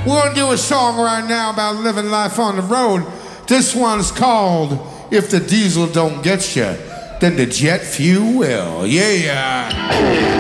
We're gonna do a song right now about living life on the road. This one's called If the Diesel Don't Get You, Then the Jet Fuel Will. Yeah.